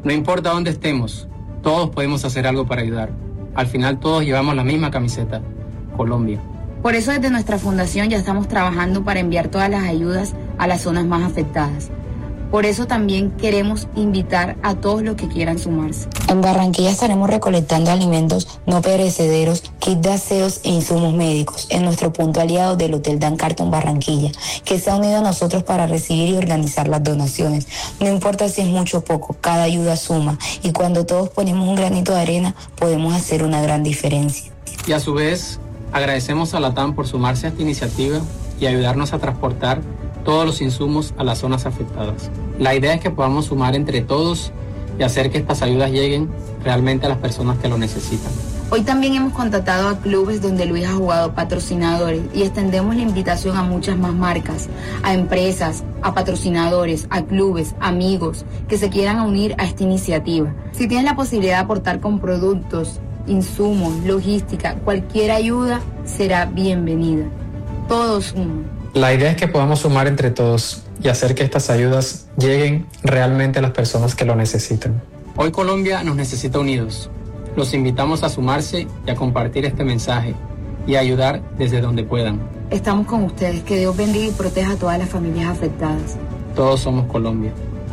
No importa dónde estemos, todos podemos hacer algo para ayudar. Al final todos llevamos la misma camiseta, Colombia. Por eso desde nuestra fundación ya estamos trabajando para enviar todas las ayudas a las zonas más afectadas. Por eso también queremos invitar a todos los que quieran sumarse. En Barranquilla estaremos recolectando alimentos no perecederos, kits de aseos e insumos médicos en nuestro punto aliado del Hotel Dan Carton Barranquilla, que se ha unido a nosotros para recibir y organizar las donaciones. No importa si es mucho o poco, cada ayuda suma, y cuando todos ponemos un granito de arena, podemos hacer una gran diferencia. Y a su vez, agradecemos a Latam por sumarse a esta iniciativa y ayudarnos a transportar todos los insumos a las zonas afectadas. La idea es que podamos sumar entre todos y hacer que estas ayudas lleguen realmente a las personas que lo necesitan. Hoy también hemos contactado a clubes donde Luis ha jugado, patrocinadores, y extendemos la invitación a muchas más marcas, a empresas, a patrocinadores, a clubes, amigos, que se quieran unir a esta iniciativa. Si tienes la posibilidad de aportar con productos, insumos, logística, cualquier ayuda será bienvenida. Todos suman. La idea es que podamos sumar entre todos y hacer que estas ayudas lleguen realmente a las personas que lo necesitan. Hoy Colombia nos necesita unidos. Los invitamos a sumarse y a compartir este mensaje y a ayudar desde donde puedan. Estamos con ustedes. Que Dios bendiga y proteja a todas las familias afectadas. Todos somos Colombia.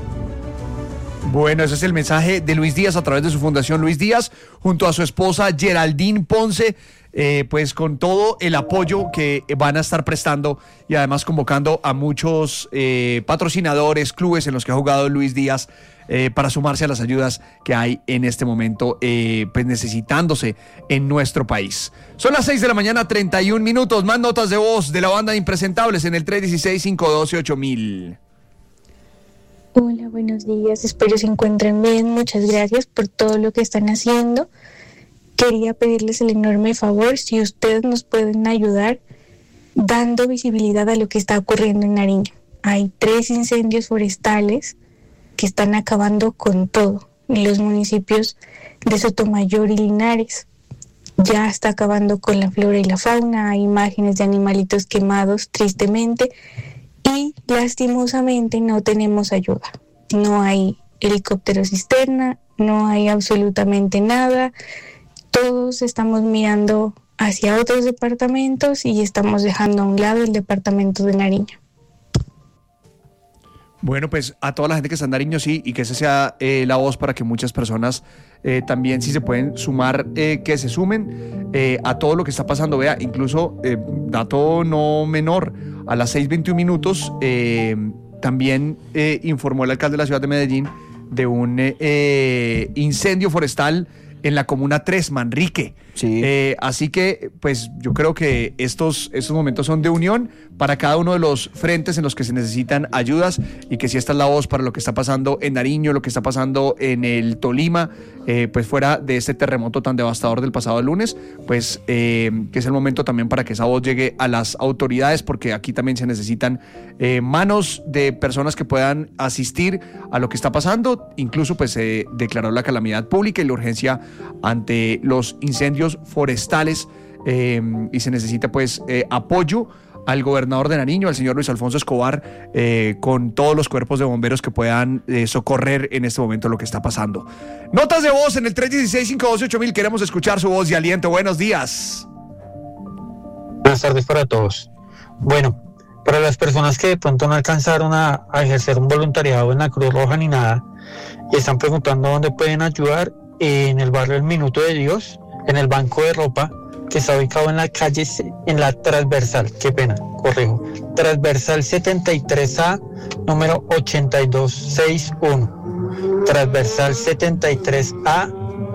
Bueno, ese es el mensaje de Luis Díaz a través de su fundación Luis Díaz, junto a su esposa Geraldine Ponce, pues con todo el apoyo que van a estar prestando y además convocando a muchos patrocinadores, clubes en los que ha jugado Luis Díaz para sumarse a las ayudas que hay en este momento, pues necesitándose en nuestro país. Son las 6 de la mañana, 31 minutos. Más notas de voz de la banda de Impresentables en el 316-512-8000. Hola, buenos días, espero se encuentren bien, muchas gracias por todo lo que están haciendo. Quería pedirles el enorme favor, si ustedes nos pueden ayudar dando visibilidad a lo que está ocurriendo en Nariño. Hay 3 incendios forestales que están acabando con todo en los municipios de Sotomayor y Linares. Ya está acabando con la flora y la fauna, hay imágenes de animalitos quemados tristemente. Y lastimosamente no tenemos ayuda. No hay helicóptero cisterna, no hay absolutamente nada. Todos estamos mirando hacia otros departamentos y estamos dejando a un lado el departamento de Nariño. Bueno, pues a toda la gente que está en Nariño, sí, y que esa sea la voz para que muchas personas también, si se pueden sumar, que se sumen a todo lo que está pasando. Vea, incluso, dato no menor, a las 6:21 minutos, también informó el alcalde de la ciudad de Medellín de un incendio forestal en la comuna 3, Manrique. Sí. Así que, pues, yo creo que estos momentos son de unión para cada uno de los frentes en los que se necesitan ayudas, y que si esta es la voz para lo que está pasando en Nariño, lo que está pasando en el Tolima, pues fuera de este terremoto tan devastador del pasado lunes, pues que es el momento también para que esa voz llegue a las autoridades, porque aquí también se necesitan manos de personas que puedan asistir a lo que está pasando. Incluso pues se declaró la calamidad pública y la urgencia ante los incendios forestales, y se necesita pues apoyo al gobernador de Nariño, al señor Luis Alfonso Escobar, con todos los cuerpos de bomberos que puedan socorrer en este momento lo que está pasando. Notas de voz en el 316-512-8000, queremos escuchar su voz de aliento. Buenos días. Buenas tardes para todos. Bueno, para las personas que de pronto no alcanzaron a ejercer un voluntariado en la Cruz Roja ni nada, y están preguntando dónde pueden ayudar, en el barrio El Minuto de Dios, en el banco de ropa, que está ubicado en la calle, en la transversal, transversal 73A, número 8261, transversal 73A,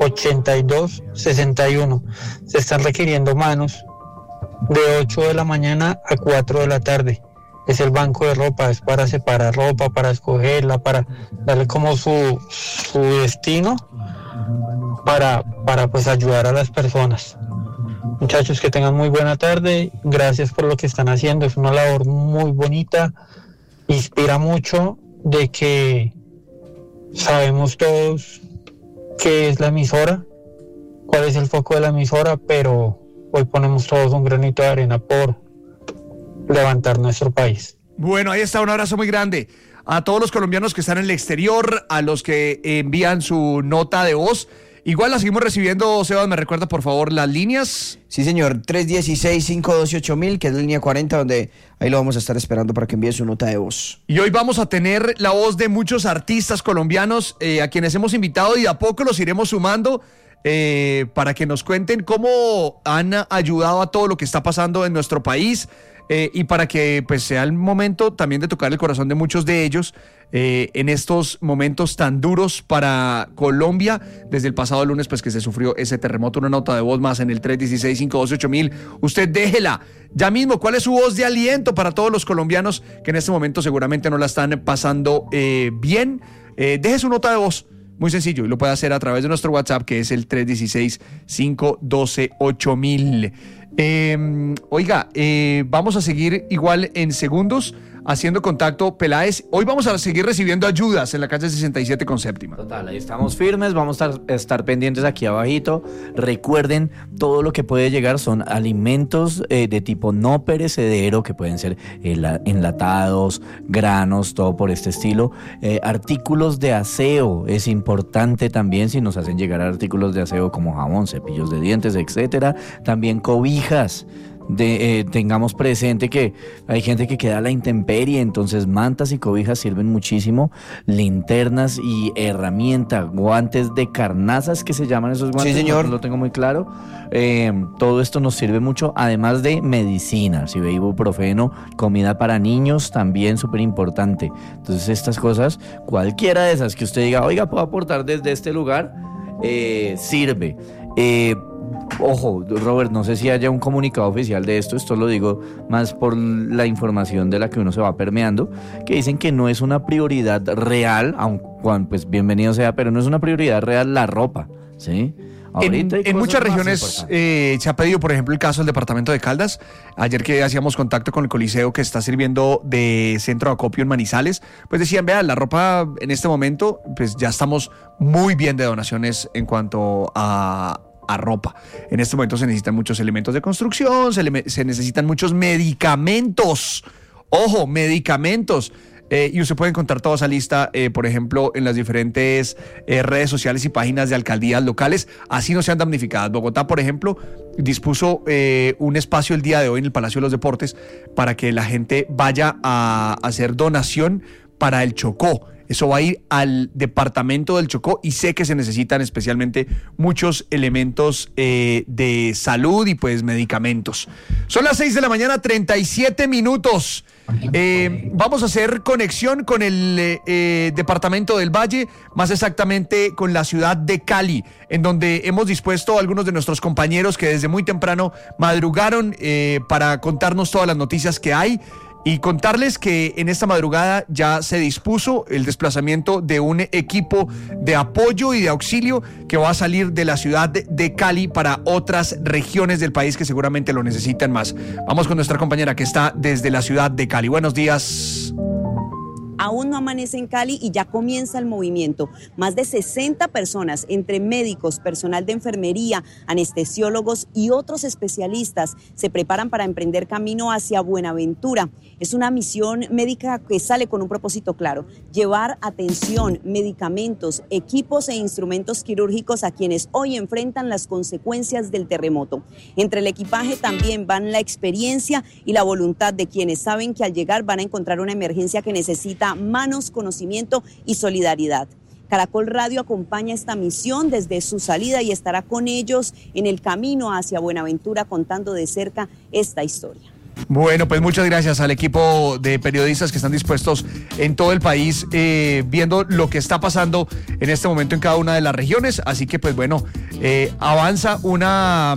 8261. Se están requiriendo manos de 8 de la mañana a 4 de la tarde. Es el banco de ropa, es para separar ropa, para escogerla, para darle como su destino, para pues ayudar a las personas. Muchachos, que tengan muy buena tarde, gracias por lo que están haciendo, es una labor muy bonita, inspira mucho, de que sabemos todos qué es la emisora, cuál es el foco de la emisora, pero hoy ponemos todos un granito de arena por levantar nuestro país. Bueno, ahí está, un abrazo muy grande a todos los colombianos que están en el exterior, a los que envían su nota de voz. Igual la seguimos recibiendo. Sebas, ¿me recuerda por favor las líneas? Sí, señor, 316-512-8000, que es la línea 40, donde ahí lo vamos a estar esperando para que envíe su nota de voz. Y hoy vamos a tener la voz de muchos artistas colombianos a quienes hemos invitado, y de a poco los iremos sumando para que nos cuenten cómo han ayudado a todo lo que está pasando en nuestro país, y para que pues sea el momento también de tocar el corazón de muchos de ellos en estos momentos tan duros para Colombia. Desde el pasado lunes pues que se sufrió ese terremoto. Una nota de voz más en el 316-512-8000. Usted déjela ya mismo. ¿Cuál es su voz de aliento para todos los colombianos que en este momento seguramente no la están pasando bien? Deje su nota de voz. Muy sencillo, y lo puede hacer a través de nuestro WhatsApp, que es el 316-512-8000. Oiga, vamos a seguir igual en segundos haciendo contacto. Peláez, hoy vamos a seguir recibiendo ayudas en la calle 67 con Séptima. Total, ahí estamos firmes, vamos a estar pendientes aquí abajito. Recuerden, todo lo que puede llegar son alimentos de tipo no perecedero, que pueden ser enlatados, granos, todo por este estilo. Artículos de aseo, es importante también si nos hacen llegar artículos de aseo como jabón, cepillos de dientes, etcétera. También cobijas. Tengamos presente que hay gente que queda a la intemperie, entonces mantas y cobijas sirven muchísimo, linternas y herramientas, guantes de carnazas que se llaman esos guantes. Sí, señor. No lo tengo muy claro. Todo esto nos sirve mucho, además de medicina, si ve ibuprofeno, comida para niños, también súper importante. Entonces estas cosas, cualquiera de esas que usted diga, oiga, puedo aportar desde este lugar, sirve. Ojo, Robert, no sé si haya un comunicado oficial de esto lo digo más por la información de la que uno se va permeando, que dicen que no es una prioridad real, aunque pues bienvenido sea, pero no es una prioridad real la ropa, ¿sí? En muchas regiones se ha pedido, por ejemplo, el caso del departamento de Caldas. Ayer que hacíamos contacto con el Coliseo, que está sirviendo de centro de acopio en Manizales, pues decían, vean, la ropa en este momento, pues ya estamos muy bien de donaciones en cuanto a ropa. En este momento se necesitan muchos elementos de construcción, se necesitan muchos medicamentos. Ojo, medicamentos. Y usted puede encontrar toda esa lista, por ejemplo, en las diferentes redes sociales y páginas de alcaldías locales, así no sean damnificadas. Bogotá, por ejemplo, dispuso un espacio el día de hoy en el Palacio de los Deportes para que la gente vaya a hacer donación para el Chocó. Eso va a ir al departamento del Chocó, y sé que se necesitan especialmente muchos elementos de salud y pues medicamentos. Son las 6 de la mañana, 37 minutos. Vamos a hacer conexión con el departamento del Valle, más exactamente con la ciudad de Cali, en donde hemos dispuesto a algunos de nuestros compañeros que desde muy temprano madrugaron para contarnos todas las noticias que hay. Y contarles que en esta madrugada ya se dispuso el desplazamiento de un equipo de apoyo y de auxilio que va a salir de la ciudad de Cali para otras regiones del país que seguramente lo necesitan más. Vamos con nuestra compañera que está desde la ciudad de Cali. Buenos días. Aún no amanece en Cali y ya comienza el movimiento. Más de 60 personas, entre médicos, personal de enfermería, anestesiólogos y otros especialistas, se preparan para emprender camino hacia Buenaventura. Es una misión médica que sale con un propósito claro: llevar atención, medicamentos, equipos e instrumentos quirúrgicos a quienes hoy enfrentan las consecuencias del terremoto. Entre el equipaje también van la experiencia y la voluntad de quienes saben que al llegar van a encontrar una emergencia que necesita manos, conocimiento y solidaridad. Caracol Radio acompaña esta misión desde su salida y estará con ellos en el camino hacia Buenaventura contando de cerca esta historia. Bueno, pues muchas gracias al equipo de periodistas que están dispuestos en todo el país viendo lo que está pasando en este momento en cada una de las regiones. Así que pues bueno, avanza una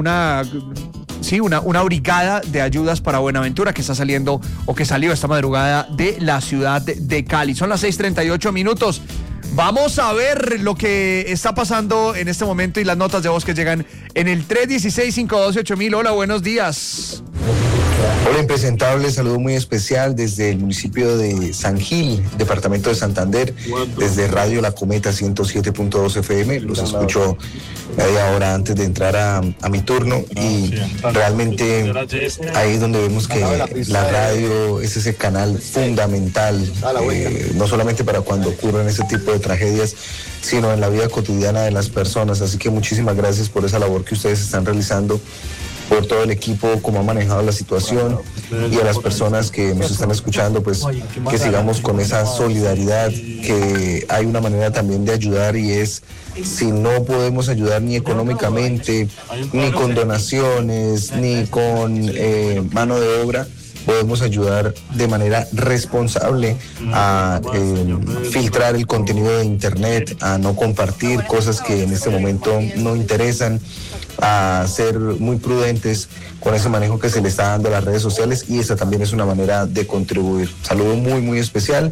brigada de ayudas para Buenaventura que está saliendo o que salió esta madrugada de la ciudad de Cali. Son las 6:38 minutos. Vamos a ver lo que está pasando en este momento y las notas de voz que llegan en el 316-512-8000. Hola, buenos días. Hola impresentable, saludo muy especial desde el municipio de San Gil, departamento de Santander, desde Radio La Cometa 107.2 FM. Los escucho media hora antes de entrar a mi turno y realmente ahí es donde vemos que la radio es ese canal fundamental, no solamente para cuando ocurren ese tipo de tragedias, sino en la vida cotidiana de las personas. Así que muchísimas gracias por esa labor que ustedes están realizando, por todo el equipo, cómo ha manejado la situación, y a las personas que nos están escuchando, pues que sigamos con esa solidaridad, que hay una manera también de ayudar, y es, si no podemos ayudar ni económicamente, ni con donaciones, ni con mano de obra, podemos ayudar de manera responsable a filtrar el contenido de internet, a no compartir cosas que en este momento no interesan, a ser muy prudentes con ese manejo que se le está dando a las redes sociales, y esa también es una manera de contribuir. Saludo muy, muy especial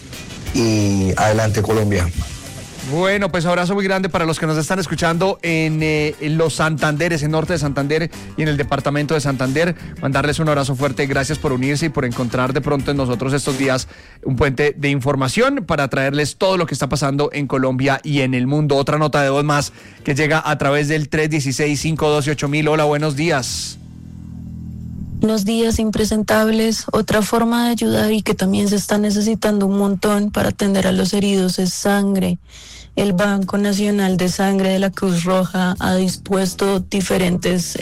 y adelante Colombia. Bueno, pues abrazo muy grande para los que nos están escuchando en los Santanderes, en norte de Santander y en el departamento de Santander. Mandarles un abrazo fuerte, gracias por unirse y por encontrar de pronto en nosotros estos días un puente de información para traerles todo lo que está pasando en Colombia y en el mundo. Otra nota de voz más que llega a través del 316-512-8000. Hola, buenos días. Buenos días, impresentables. Otra forma de ayudar y que también se está necesitando un montón para atender a los heridos es sangre. El Banco Nacional de Sangre de la Cruz Roja ha dispuesto diferentes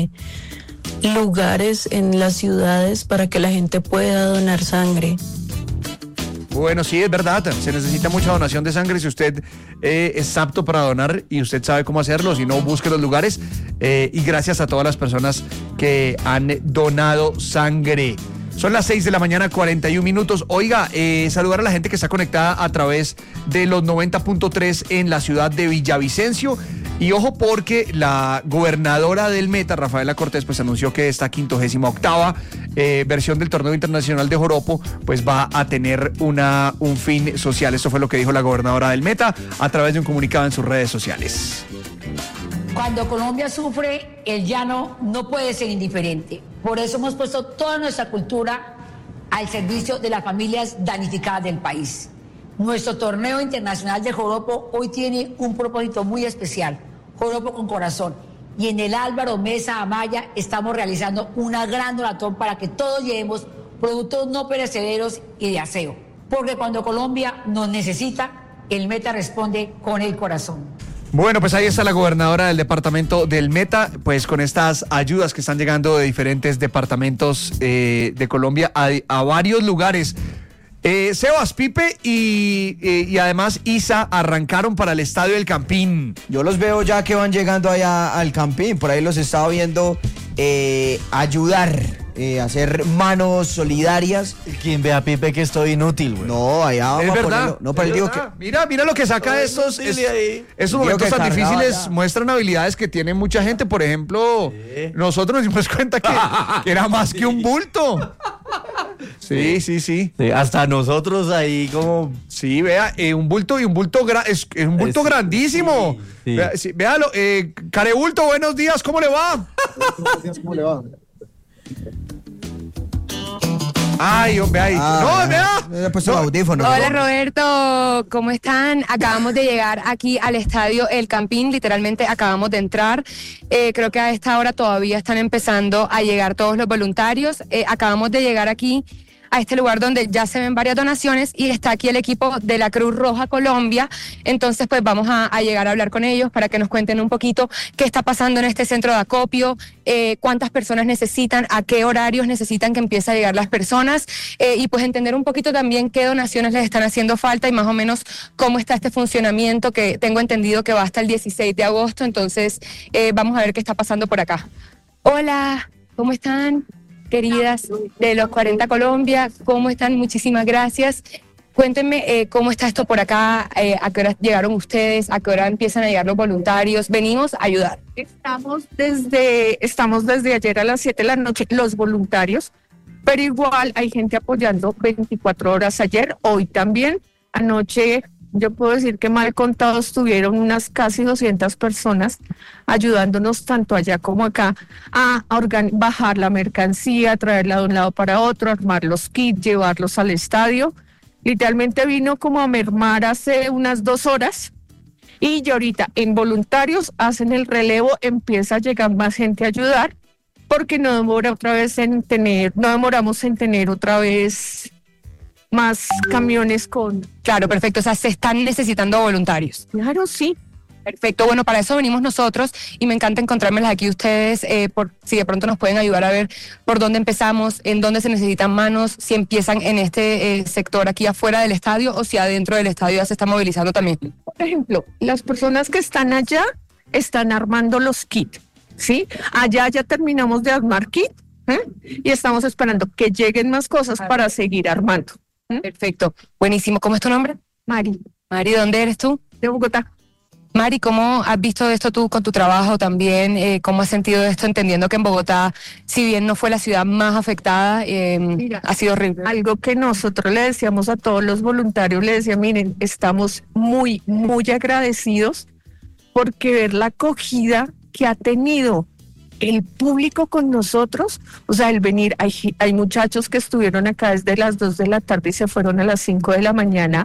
lugares en las ciudades para que la gente pueda donar sangre. Bueno, sí, es verdad, se necesita mucha donación de sangre. Si usted es apto para donar y usted sabe cómo hacerlo, si no, busque los lugares. Y gracias a todas las personas que han donado sangre. Son las 6 de la mañana, 41 minutos. Oiga, saludar a la gente que está conectada a través de los 90.3 en la ciudad de Villavicencio. Y ojo, porque la gobernadora del Meta, Rafaela Cortés, pues anunció que esta 58ª versión del torneo internacional de joropo pues va a tener un fin social. Esto fue lo que dijo la gobernadora del Meta a través de un comunicado en sus redes sociales. Cuando Colombia sufre, el llano no puede ser indiferente. Por eso hemos puesto toda nuestra cultura al servicio de las familias damnificadas del país. Nuestro torneo internacional de joropo hoy tiene un propósito muy especial, Joropo con Corazón. Y en el Álvaro Mesa Amaya estamos realizando una gran donatón para que todos llevemos productos no perecederos y de aseo. Porque cuando Colombia nos necesita, el Meta responde con el corazón. Bueno, pues ahí está la gobernadora del departamento del Meta, pues con estas ayudas que están llegando de diferentes departamentos de Colombia a varios lugares. Sebas, Pipe y además Isa arrancaron para el Estadio del Campín. Yo los veo ya que van llegando allá al Campín, por ahí los he estado viendo ayudar. Hacer manos solidarias. ¿Quién ve a Pipe que estoy inútil, güey? No, allá vamos es a verdad, ponerlo. No, pero digo que... Mira lo que saca estos momentos tan difíciles, muestran habilidades que tiene mucha gente. Por ejemplo, nosotros nos dimos cuenta que era más que un bulto. Sí, hasta nosotros ahí como... Sí, vea, un bulto y un bulto es un bulto grandísimo. Sí. Véalo, Carebulto, buenos días, ¿cómo le va? Buenos días, ¿cómo le va? Ay, hombre, ay. No, vea. Pues audífono. Hola, Roberto, ¿cómo están? Acabamos de llegar aquí al estadio El Campín, literalmente acabamos de entrar. Creo que a esta hora todavía están empezando a llegar todos los voluntarios. Acabamos de llegar aquí a este lugar donde ya se ven varias donaciones y está aquí el equipo de la Cruz Roja Colombia. Entonces, pues vamos a llegar a hablar con ellos para que nos cuenten un poquito qué está pasando en este centro de acopio, cuántas personas necesitan, a qué horarios necesitan que empiece a llegar las personas y pues entender un poquito también qué donaciones les están haciendo falta y más o menos cómo está este funcionamiento, que tengo entendido que va hasta el 16 de agosto. Entonces, vamos a ver qué está pasando por acá. Hola, ¿cómo están? Queridas de los 40 Colombia, ¿cómo están? Muchísimas gracias. Cuéntenme cómo está esto por acá, a qué hora llegaron ustedes, a qué hora empiezan a llegar los voluntarios. Venimos a ayudar. Estamos desde ayer a las 7 de la noche los voluntarios, pero igual hay gente apoyando 24 horas ayer, hoy también. Anoche Yo puedo decir que mal contados estuvieron unas casi 200 personas ayudándonos tanto allá como acá a bajar la mercancía, traerla de un lado para otro, armar los kits, llevarlos al estadio. Literalmente vino como a mermar hace unas 2 horas y ya ahorita en voluntarios hacen el relevo, empieza a llegar más gente a ayudar porque no demoramos en tener otra vez más camiones con... Claro, perfecto. O sea, se están necesitando voluntarios. Claro, sí. Perfecto. Bueno, para eso venimos nosotros y me encanta encontrármelas aquí ustedes, si de pronto nos pueden ayudar a ver por dónde empezamos, en dónde se necesitan manos, si empiezan en este sector aquí afuera del estadio o si adentro del estadio ya se está movilizando también. Por ejemplo, las personas que están allá están armando los kits, ¿sí? Allá ya terminamos de armar kit y estamos esperando que lleguen más cosas para seguir armando. Perfecto, buenísimo. ¿Cómo es tu nombre? Mari. Mari, ¿dónde eres tú? De Bogotá. Mari, ¿cómo has visto esto tú con tu trabajo también? ¿Cómo has sentido esto entendiendo que en Bogotá, si bien no fue la ciudad más afectada, ha sido horrible? Algo que nosotros le decíamos a todos los voluntarios, le decía, miren, estamos muy, muy agradecidos porque ver la acogida que ha tenido el público con nosotros, o sea, el venir, hay muchachos que estuvieron acá desde las 2 de la tarde y se fueron a las 5 de la mañana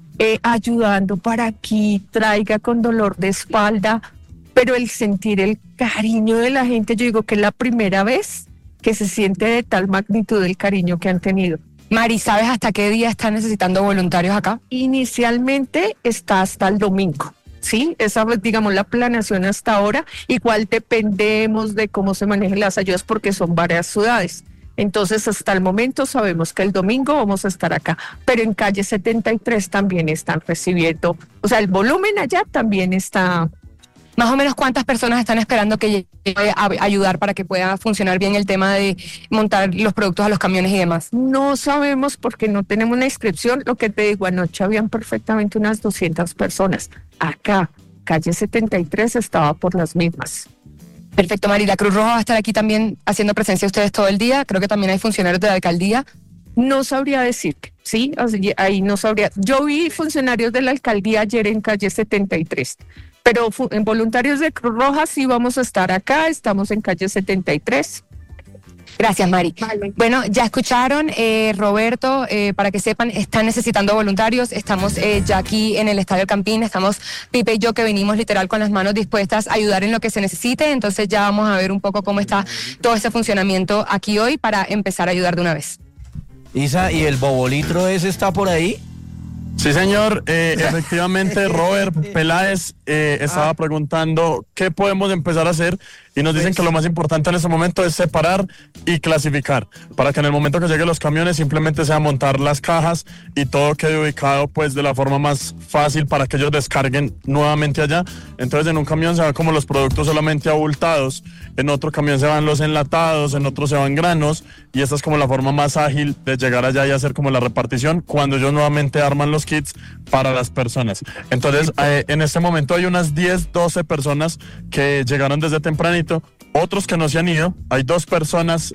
ayudando para aquí, traiga con dolor de espalda, pero el sentir el cariño de la gente, yo digo que es la primera vez que se siente de tal magnitud el cariño que han tenido. Mari, ¿sabes hasta qué día están necesitando voluntarios acá? Inicialmente está hasta el domingo. Sí, esa es, digamos, la planeación hasta ahora. Igual dependemos de cómo se manejen las ayudas porque son varias ciudades. Entonces, hasta el momento sabemos que el domingo vamos a estar acá, pero en calle 73 también están recibiendo, o sea, el volumen allá también está. Más o menos, ¿cuántas personas están esperando que llegue a ayudar para que pueda funcionar bien el tema de montar los productos a los camiones y demás? No sabemos porque no tenemos una inscripción. Lo que te digo, anoche habían perfectamente unas 200 personas. Acá, calle 73 estaba por las mismas. Perfecto, Mari. ¿La Cruz Roja va a estar aquí también haciendo presencia ustedes todo el día? Creo que también hay funcionarios de la alcaldía. No sabría decirte, ¿sí? Ahí no sabría. Yo vi funcionarios de la alcaldía ayer en calle 73, pero en voluntarios de Cruz Roja sí vamos a estar acá, estamos en calle 73. Gracias, Mari. Vale. Bueno, ya escucharon, Roberto, para que sepan, están necesitando voluntarios. Estamos ya aquí en el Estadio El Campín, estamos Pipe y yo que venimos literal con las manos dispuestas a ayudar en lo que se necesite. Entonces ya vamos a ver un poco cómo está todo ese funcionamiento aquí hoy para empezar a ayudar de una vez. Isa, ¿y el bobolitro ese está por ahí? Sí, señor. Efectivamente, Robert Peláez estaba preguntando qué podemos empezar a hacer y nos dicen que lo más importante en este momento es separar y clasificar para que en el momento que lleguen los camiones simplemente sea montar las cajas y todo quede ubicado pues de la forma más fácil para que ellos descarguen nuevamente allá. Entonces en un camión se van como los productos solamente abultados, en otro camión se van los enlatados, en otro se van granos y esta es como la forma más ágil de llegar allá y hacer como la repartición cuando ellos nuevamente arman los kits para las personas. Entonces en este momento hay unas 10, 12 personas que llegaron desde tempranito, otros que no se han ido, hay 2 personas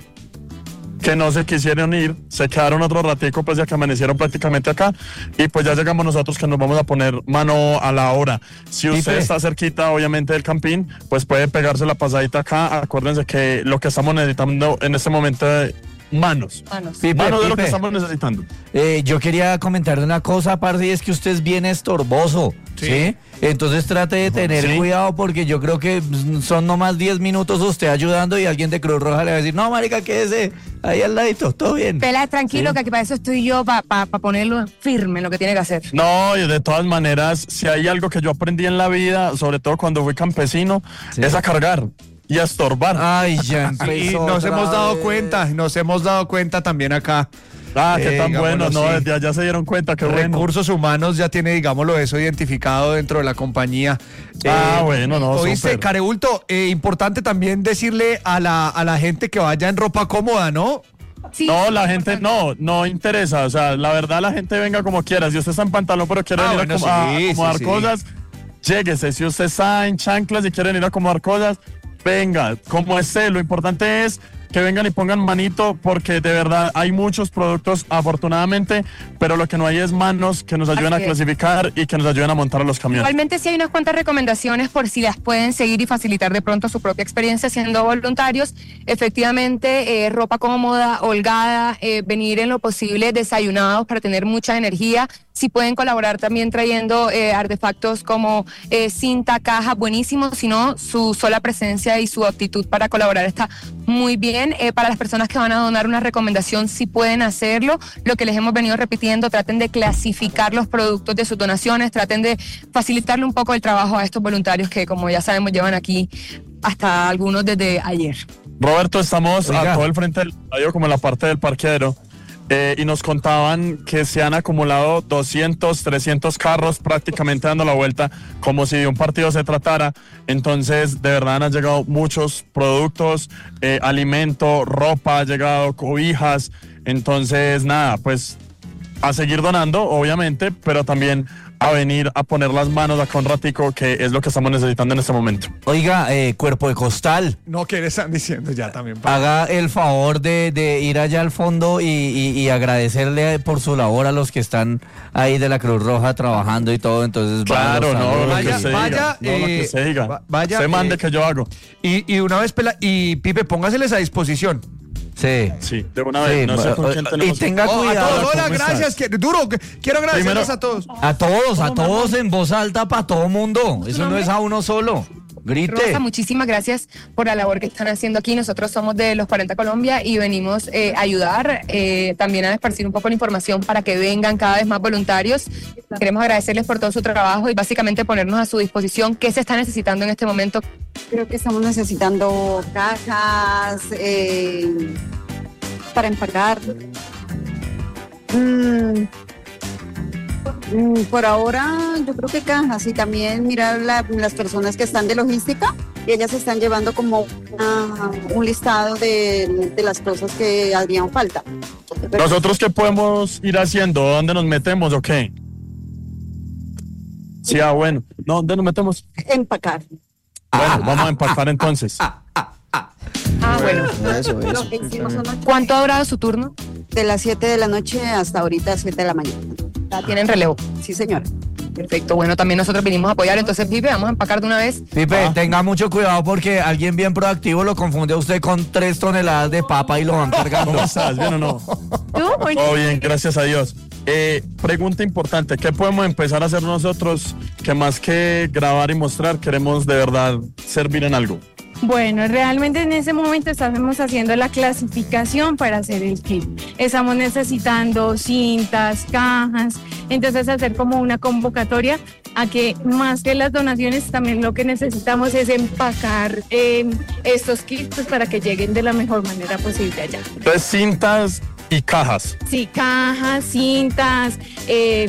que no se quisieron ir, se quedaron otro ratico pues ya que amanecieron prácticamente acá y pues ya llegamos nosotros que nos vamos a poner mano a la obra. Si usted está cerquita obviamente del Campín, pues puede pegarse la pasadita acá. Acuérdense que lo que estamos necesitando en este momento es manos de lo que estamos necesitando. Yo quería comentar una cosa, parce, y es que usted es bien estorboso, ¿sí? Entonces trate de tener cuidado porque yo creo que son nomás 10 minutos usted ayudando y alguien de Cruz Roja le va a decir, no, marica, quédese ahí al ladito, todo bien. Pela, tranquilo, que aquí para eso estoy yo, para ponerlo firme en lo que tiene que hacer. No, y de todas maneras, si hay algo que yo aprendí en la vida, sobre todo cuando fui campesino, es a cargar y a estorbar. Ay, ya empezó. Y nos hemos dado cuenta también acá. Ah, qué tan bueno, no, desde allá se dieron cuenta, qué bueno. Recursos Humanos ya tiene, digámoslo, eso identificado dentro de la compañía. Bueno, no, oíste, súper. Careulto, importante también decirle a la gente que vaya en ropa cómoda, ¿no? Sí. No, la gente no interesa, o sea, la verdad la gente venga como quiera. Si usted está en pantalón pero quiere venir a acomodar cosas, lléguese. Si usted está en chanclas y quiere venir a acomodar cosas, venga, como esté. Lo importante es que vengan y pongan manito, porque de verdad hay muchos productos, afortunadamente, pero lo que no hay es manos que nos ayuden a clasificar y que nos ayuden a montar a los camiones. Igualmente sí hay unas cuantas recomendaciones por si las pueden seguir y facilitar de pronto su propia experiencia siendo voluntarios. Efectivamente, ropa cómoda, holgada, venir en lo posible desayunados para tener mucha energía. Si pueden colaborar también trayendo artefactos como cinta, caja, buenísimo. Si no, su sola presencia y su aptitud para colaborar está muy bien. Para las personas que van a donar una recomendación, si pueden hacerlo. Lo que les hemos venido repitiendo, traten de clasificar los productos de sus donaciones, traten de facilitarle un poco el trabajo a estos voluntarios que, como ya sabemos, llevan aquí hasta algunos desde ayer. Roberto, estamos a todo el frente del estadio, como en la parte del parqueadero. Y nos contaban que se han acumulado 200, 300 carros prácticamente dando la vuelta, como si de un partido se tratara. Entonces, de verdad han llegado muchos productos, alimento, ropa, ha llegado cobijas. Entonces, nada, pues a seguir donando, obviamente, pero también a venir a poner las manos acá un ratico, que es lo que estamos necesitando en este momento. Oiga, Cuerpo de Costal. No, ¿qué le están diciendo ya también? Haga el favor de ir allá al fondo y agradecerle por su labor a los que están ahí de la Cruz Roja trabajando y todo. Entonces, claro, no, lo vaya, que se diga. No, lo que se diga. Vaya, se mande que yo hago. Y una vez, y Pipe, póngaseles a disposición. Sí, de una vez. No sé con quién tenemos. Y tenga cuidado. A todos, hola, gracias. Quiero agradecerles a todos. A todos en voz alta para todo mundo. Eso no es a uno solo. Grite. Rosa, muchísimas gracias por la labor que están haciendo aquí. Nosotros somos de los 40 Colombia y venimos a ayudar, también a esparcir un poco la información para que vengan cada vez más voluntarios. Queremos agradecerles por todo su trabajo y básicamente ponernos a su disposición. ¿Qué se está necesitando en este momento? Creo que estamos necesitando cajas para empacar. Por ahora yo creo que cajas, y también mirar las personas que están de logística, y ellas están llevando como un listado de las cosas que harían falta. ¿Nosotros qué podemos ir haciendo? ¿Dónde nos metemos o qué? Sí, bueno. No, ¿dónde nos metemos? Empacar. Bueno, vamos a empacar entonces. Bueno. Eso. ¿Cuánto ha durado su turno? De las 7 de la noche hasta ahorita 7 de la mañana. ¿Tienen relevo? Sí, señora. Perfecto, bueno, también nosotros vinimos a apoyar, entonces Pipe, vamos a empacar de una vez. Pipe, tenga mucho cuidado porque alguien bien proactivo lo confunde a usted con 3 toneladas de papa y lo van cargando. ¿Cómo estás? ¿Bien o no? Todo bien, gracias a Dios. Pregunta importante, ¿qué podemos empezar a hacer nosotros que más que grabar y mostrar queremos de verdad servir en algo? Bueno, realmente en ese momento estamos haciendo la clasificación para hacer el kit. Estamos necesitando cintas, cajas, entonces hacer como una convocatoria a que más que las donaciones también lo que necesitamos es empacar estos kits pues, para que lleguen de la mejor manera posible allá. Entonces, cintas y cajas. Sí, cajas, cintas, ¿qué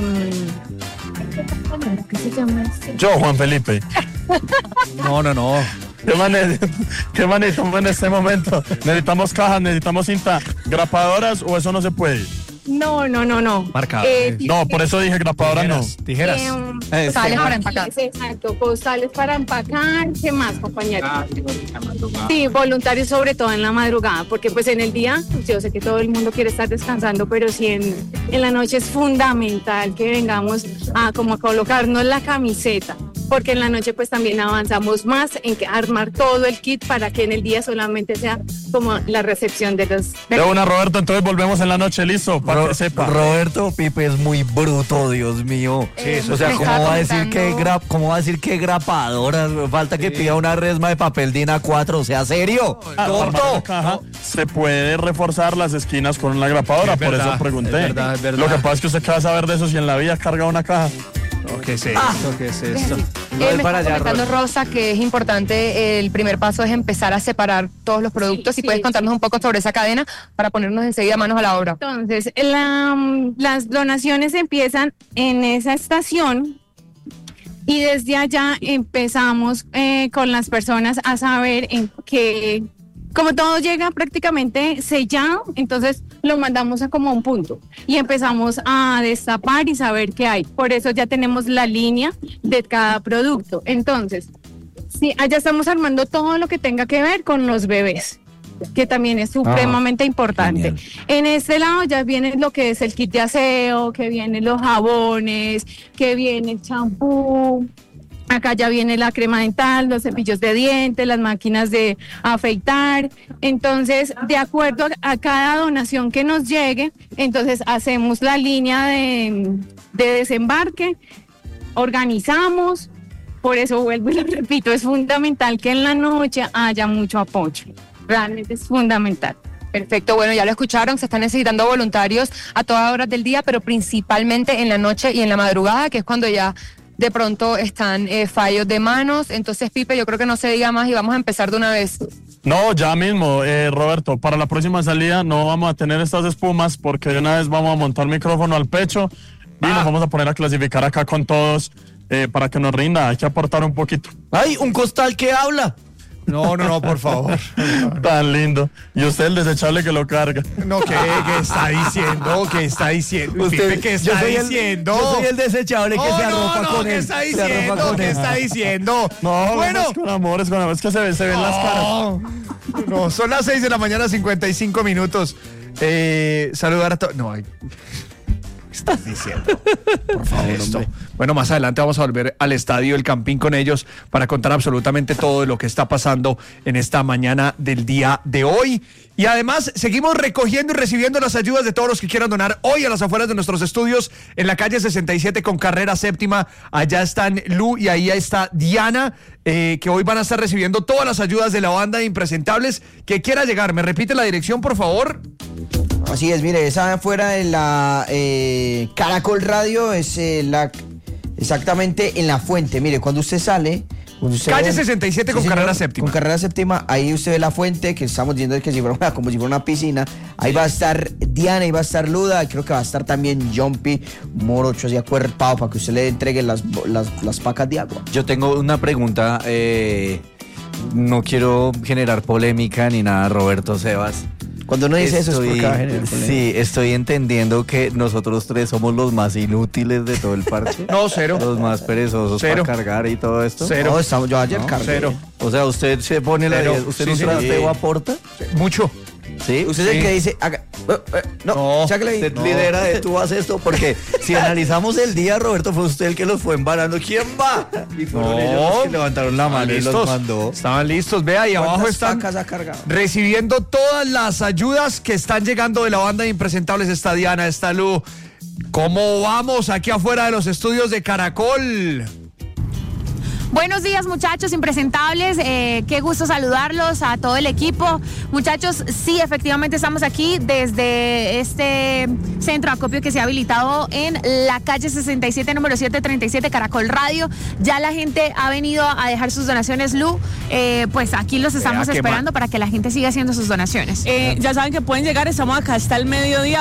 se llama esto? Yo, Juan Felipe. No. ¿Qué manejamos en este momento? ¿Necesitamos cajas, necesitamos cinta, grapadoras o eso no se puede? No. Marcadores. No, por eso dije grapadoras no. Tijeras. Postales para empacar. Exacto, postales para empacar. ¿Qué más, compañeros? Sí, voluntarios sobre todo en la madrugada, porque pues en el día, yo sé que todo el mundo quiere estar descansando, pero sí en la noche es fundamental que vengamos a colocarnos la camiseta, porque en la noche pues también avanzamos más en que armar todo el kit para que en el día solamente sea como la recepción de los... De una, Roberto, entonces volvemos en la noche, listo, para que sepa. Roberto, Pipe es muy bruto, Dios mío. O sea, ¿cómo va a decir que grapadoras? Falta que pida una resma de papel DIN A4, o sea, ¿serio? ¡Tonto! Caja, se puede reforzar las esquinas con una grapadora, por eso pregunté. Es verdad. Lo que pasa es que usted qué va a saber de eso si en la vida carga una caja. ¿Qué es esto? Me está comentando Rosa que es importante, el primer paso es empezar a separar todos los productos. Si puedes contarnos un poco sobre esa cadena para ponernos enseguida manos a la obra. Entonces, las donaciones empiezan en esa estación y desde allá empezamos con las personas a saber en qué... Como todo llega prácticamente sellado, entonces lo mandamos a como un punto y empezamos a destapar y saber qué hay. Por eso ya tenemos la línea de cada producto. Entonces, sí, allá estamos armando todo lo que tenga que ver con los bebés. que también es supremamente importante. Genial. En este lado ya viene lo que es el kit de aseo, que vienen los jabones, que viene el champú. Acá ya viene la crema dental, los cepillos de dientes, las máquinas de afeitar. Entonces, de acuerdo a cada donación que nos llegue, entonces hacemos la línea de desembarque, organizamos. Por eso vuelvo y lo repito, es fundamental que en la noche haya mucho apoyo. Realmente es fundamental. Perfecto, bueno, ya lo escucharon, se están necesitando voluntarios a todas horas del día, pero principalmente en la noche y en la madrugada, que es cuando ya de pronto están fallos de manos. Entonces, Pipe, yo creo que no se diga más y vamos a empezar de una vez. No, ya mismo, Roberto, para la próxima salida no vamos a tener estas espumas porque de una vez vamos a montar micrófono al pecho y nos vamos a poner a clasificar acá con todos para que nos rinda, hay que aportar un poquito. ¡Ay, un costal que habla! No, por favor. Tan lindo. Y usted el desechable que lo carga. No, ¿qué está diciendo? ¿Qué está diciendo? Usted, Pipe, ¿qué está diciendo? Yo soy el desechable que se arropa con él. ¿Qué está diciendo? ¿Qué está diciendo? No, bueno. Es con amor, es que se ven las caras. No, son las 6 de la mañana, 55 minutos. Saludar a todos. No, ¿qué estás diciendo? Por favor, esto. Bueno, más adelante vamos a volver al estadio El Campín con ellos para contar absolutamente todo de lo que está pasando en esta mañana del día de hoy. Y además seguimos recogiendo y recibiendo las ayudas de todos los que quieran donar hoy a las afueras de nuestros estudios en la calle 67 con carrera séptima. Allá están Lu y ahí está Diana, que hoy van a estar recibiendo todas las ayudas de la banda de Impresentables que quiera llegar. ¿Me repite la dirección, por favor? Así es, mire, esa afuera de la Caracol Radio es exactamente en la fuente. Mire, cuando usted sale... Calle 67 con carrera séptima. Con carrera séptima, ahí usted ve la fuente, que estamos diciendo que como si fuera una piscina. Ahí va a estar Diana, ahí va a estar Luda, creo que va a estar también Jumpy, Morocho así acuerpado para que usted le entregue las pacas de agua. Yo tengo una pregunta, no quiero generar polémica ni nada, Roberto Sebas. Cuando uno dice eso es porque va a generar polémica. Sí, estoy entendiendo que nosotros tres somos los más inútiles de todo el parche. No, cero. Los más perezosos para cargar y todo esto. Cero. No, yo ayer cargué. Cero. O sea, usted se pone la... ¿Usted un trasteo aporta? Mucho. ¿Sí? Usted es el que dice... No, usted lidera de tú haces esto, porque si analizamos el día, Roberto, fue usted el que los fue embarando. ¿Quién va? Y fueron ellos los que levantaron la mano y los mandó. Estaban listos, vea, y abajo están recibiendo todas las ayudas que están llegando de la banda de Impresentables. Está Diana, está Lu. ¿Cómo vamos aquí afuera de los estudios de Caracol? Buenos días, muchachos impresentables, qué gusto saludarlos a todo el equipo. Muchachos, sí, efectivamente estamos aquí desde este centro de acopio que se ha habilitado en la calle 67, número 737, Caracol Radio. Ya la gente ha venido a dejar sus donaciones, Lu, pues aquí los estamos esperando para que la gente siga haciendo sus donaciones. Ya saben que pueden llegar, estamos acá hasta el mediodía.